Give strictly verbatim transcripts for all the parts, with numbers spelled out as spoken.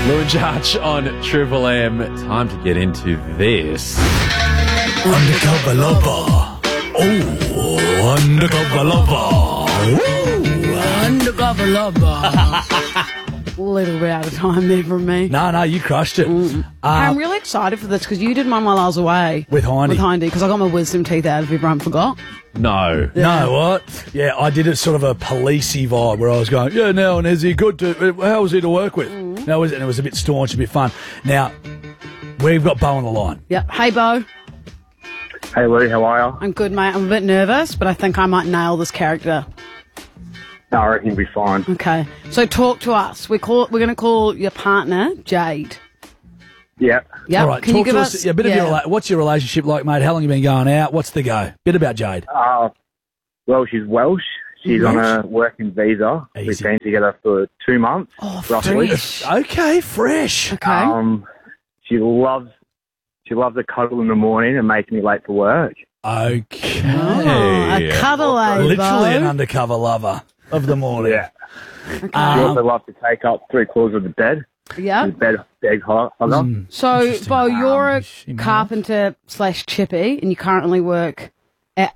Lou and Judge on Triple M. Time to get into this. Undercover lover. Oh, undercover lover. Ooh, Undercover lover. A little bit out of time there from me. No, no, you crushed it. Mm. Uh, I'm really excited for this because you did mine while I was away. With Hindy. With Hindy, because I got my wisdom teeth out if everyone forgot. No. Yeah. No, what? Yeah, I did it sort of a policey vibe where I was going, yeah, now, and is he good to, how was he to work with? Mm. No, and it was a bit staunch, a bit fun. Now, we've got Bo on the line. Yep. Hey, Bo. Hey Lou, how are you? I'm good, mate. I'm a bit nervous, but I think I might nail this character. No, I reckon you'll be fine. Okay. So talk to us. We call, we're going to call your partner Jade. Yeah. Yep. All right, Can talk you give to us, us a bit of yeah. your, rela- what's your relationship like, mate? How long you been going out? What's the go? Bit about Jade. Uh, well, she's Welsh. She's Welsh? on a working visa. Easy. We've been together for two months, Oh, roughly. fresh. Okay, fresh. Okay. Um, she loves she loves a cuddle in the morning and making me late for work. Okay. Oh, a cuddle, eh, Literally Bo? an undercover lover of the morning. Yeah. Okay. She Um, also loves to take up three quarters of the bed. yeah. She's a bed bed hugger. Mm, So, interesting. Bo, you're a Um, she might. carpenter slash chippy, and you currently work at...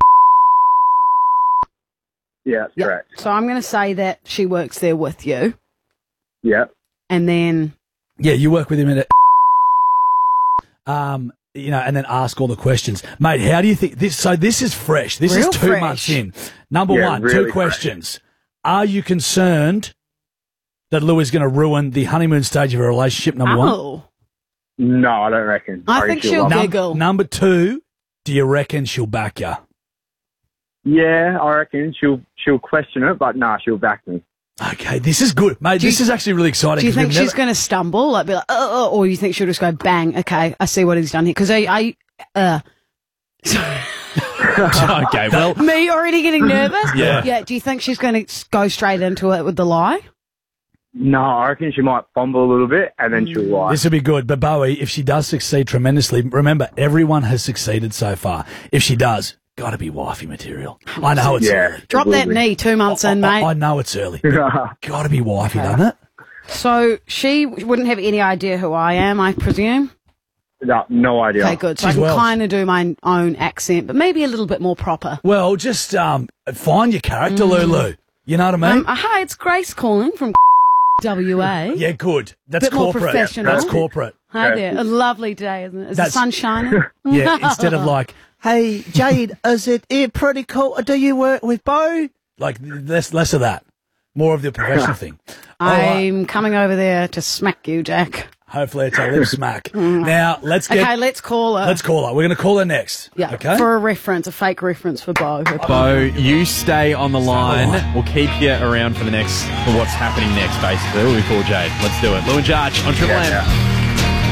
Yeah, that's Yeah. correct. So I'm going to say that she works there with you, Yeah. and then... Yeah, you work with him at a, um, you know, and then ask all the questions. Mate, how do you think this? So this is fresh. This Real is two fresh. months in. Number Yeah, one, really two fresh. questions. Are you concerned that Lou is going to ruin the honeymoon stage of a relationship? Number one. Oh. No, I don't reckon. I reckon think she'll love get- it. Giggle. Number two, do you reckon she'll back you? Yeah, I reckon she'll she'll question it, but nah, she'll back me. Okay, this is good, mate. Do you- this is actually really exciting. Do you 'cause think we've she's never- going to stumble, like be like, oh, oh, or you think she'll just go, bang, okay, I see what he's done here? Because I, I uh, Okay, well, me already getting nervous? Yeah. Yeah, do you think she's going to go straight into it with the lie? No, I reckon she might fumble a little bit and then she'll lie. This would be good. But Bowie, if she does succeed tremendously, remember, everyone has succeeded so far. If she does, got to be wifey material. I know it's Yeah. early. Drop It will that be. knee two months in, I, mate. I know it's early. Got to be wifey, doesn't it? So she wouldn't have any idea who I am, I presume? No, no idea. Okay, good. So She's I can Welsh. kind of do my own accent, but maybe a little bit more proper. Well, just um, find your character, Lulu. You know what I mean? Um, uh, hi, it's Grace calling from W A. yeah, good. That's bit more corporate. professional. That's corporate. Hi there. A lovely day, isn't it? Is the That's- sun shining? Yeah, instead of like, Hey, Jade, is it eh, pretty cool? Do you work with Bo? like less less of that, more of the professional thing. All right. I'm coming over there to smack you, Jack. Hopefully, it's a lip smack. Now let's get. Okay, let's call her. Let's call her. We're going to call her next. Yeah, Okay. for a reference, a fake reference for Bo. Bo, you stay on the line. line. We'll keep you around for the next, for what's happening next, basically. We call Jade. Let's do it. Lou and Judge on Triple Yeah, M. yeah.